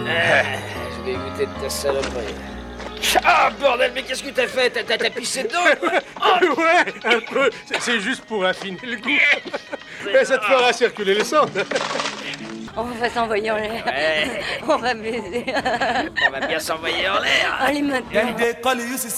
Je vais goûter de ta saloperie. Ah, bordel, mais qu'est-ce que t'as fait? T'as pissé dedans? Ouais, un peu. C'est juste pour affiner le goût. Mais ça te fera circuler le sang. On va s'envoyer en l'air. Ouais. On va baiser. On va bien s'envoyer en l'air. Allez maintenant.